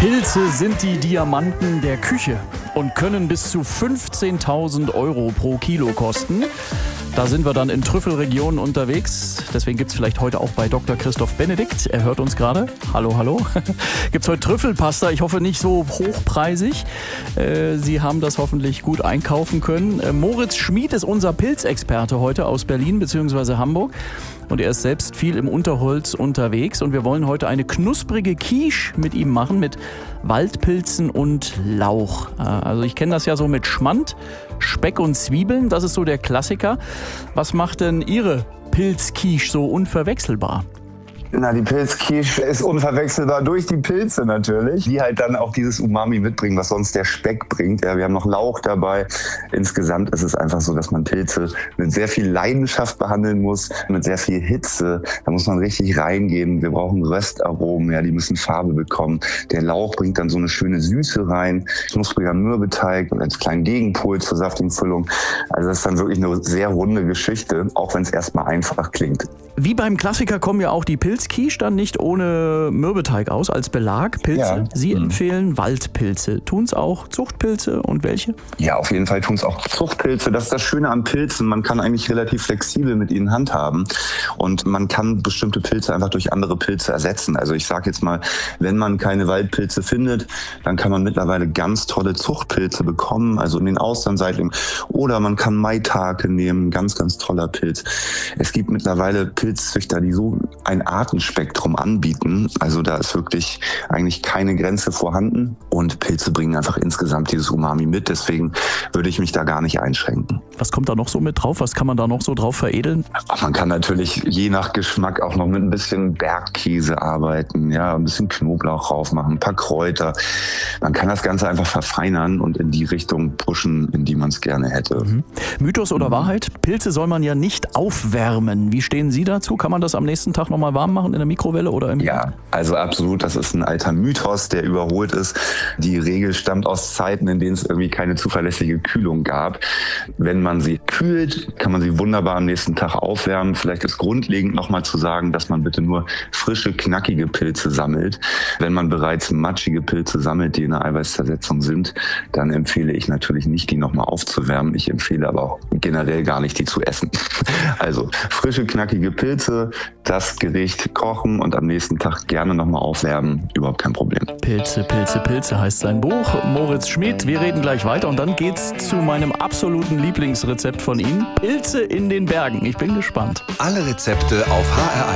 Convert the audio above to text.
Pilze sind die Diamanten der Küche und können bis zu 15.000 € pro Kilo kosten. Da sind wir dann in Trüffelregionen unterwegs. Deswegen gibt es vielleicht heute auch bei Dr. Christoph Benedikt, er hört uns gerade. Hallo, hallo. Gibt es heute Trüffelpasta, ich hoffe nicht so hochpreisig. Sie haben das hoffentlich gut einkaufen können. Moritz Schmid ist unser Pilzexperte heute aus Berlin bzw. Hamburg. Und er ist selbst viel im Unterholz unterwegs. Und wir wollen heute eine knusprige Quiche mit ihm machen, mit Waldpilzen und Lauch. Also ich kenne das ja so mit Schmand, Speck und Zwiebeln. Das ist so der Klassiker. Was macht denn Ihre Pilzquiche so unverwechselbar? Na, die Pilzquiche ist unverwechselbar durch die Pilze natürlich, die halt dann auch dieses Umami mitbringen, was sonst der Speck bringt. Ja, wir haben noch Lauch dabei. Insgesamt ist es einfach so, dass man Pilze mit sehr viel Leidenschaft behandeln muss, mit sehr viel Hitze. Da muss man richtig reingehen. Wir brauchen Röstaromen, ja, die müssen Farbe bekommen. Der Lauch bringt dann so eine schöne Süße rein, knuspriger Mürbeteig und als kleinen Gegenpol zur saftigen Füllung. Also das ist dann wirklich eine sehr runde Geschichte, auch wenn es erstmal einfach klingt. Wie beim Klassiker kommen ja auch die Pilzquiche dann nicht ohne Mürbeteig aus als Belag. Pilze, ja. Sie empfehlen Waldpilze. Tun es auch Zuchtpilze und welche? Ja, auf jeden Fall tun es auch Zuchtpilze. Das ist das Schöne an Pilzen. Man kann eigentlich relativ flexibel mit ihnen handhaben und man kann bestimmte Pilze einfach durch andere Pilze ersetzen. Also ich sage jetzt mal, wenn man keine Waldpilze findet, dann kann man mittlerweile ganz tolle Zuchtpilze bekommen, also in den Austernseitling. Oder man kann Maitake nehmen, ganz, ganz toller Pilz. Es gibt mittlerweile Pilzzüchter, die so ein Artenspektrum anbieten. Also da ist wirklich eigentlich keine Grenze vorhanden. Und Pilze bringen einfach insgesamt dieses Umami mit. Deswegen würde ich mich da gar nicht einschränken. Was kommt da noch so mit drauf? Was kann man da noch so drauf veredeln? Man kann natürlich je nach Geschmack auch noch mit ein bisschen Bergkäse arbeiten, ja, ein bisschen Knoblauch drauf machen, ein paar Kräuter. Man kann das Ganze einfach verfeinern und in die Richtung pushen, in die man es gerne hätte. Mythos oder Wahrheit? Pilze soll man ja nicht aufwärmen. Wie stehen Sie dazu? Kann man das am nächsten Tag nochmal warm machen in der Mikrowelle oder im... Ja, also absolut. Das ist ein alter Mythos, der überholt ist. Die Regel stammt aus Zeiten, in denen es irgendwie keine zuverlässige Kühlung gab. Wenn man sie kühlt, kann man sie wunderbar am nächsten Tag aufwärmen. Vielleicht ist grundlegend nochmal zu sagen, dass man bitte nur frische, knackige Pilze sammelt. Wenn man bereits matschige Pilze sammelt, die in der Eiweißzersetzung sind, dann empfehle ich natürlich nicht, die nochmal aufzuwärmen. Ich empfehle aber auch generell gar nicht, die zu essen. Also frische, knackige Pilze, das Gericht kochen und am nächsten Tag gerne nochmal aufwärmen. Überhaupt kein Problem. Pilze, Pilze, Pilze heißt sein Buch. Moritz Schmid, wir reden gleich weiter und dann geht's zu meinem absoluten Lieblingsrezept von Ihnen. Pilze in den Bergen. Ich bin gespannt. Alle Rezepte auf HR1.